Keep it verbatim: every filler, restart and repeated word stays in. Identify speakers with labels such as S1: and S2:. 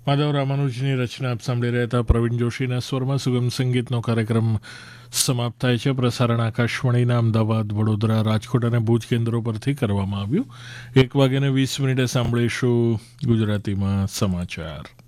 S1: માધવ રામાનુજની રચના આપ સાંભળી રહ્યા હતા. પ્રવીણ જોશીના સ્વરમાં સુગમ સંગીતનો કાર્યક્રમ સમાપ્ત થાય છે. પ્રસારણ આકાશવાણીના અમદાવાદ, વડોદરા, રાજકોટ અને ભુજ કેન્દ્રો પરથી કરવામાં આવ્યું. એક વાગ્યાને વીસ મિનિટે સાંભળીશું ગુજરાતીમાં સમાચાર.